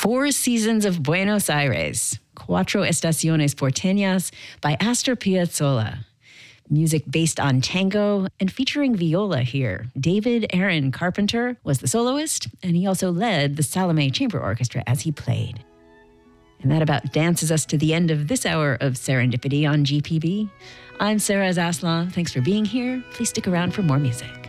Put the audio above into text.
Four Seasons of Buenos Aires, Cuatro Estaciones Porteñas by Astor Piazzolla. Music based on tango and featuring viola here. David Aaron Carpenter was the soloist, and he also led the Salome Chamber Orchestra as he played. And that about dances us to the end of this hour of Serendipity on GPB. I'm Sarah Zasla. Thanks for being here. Please stick around for more music.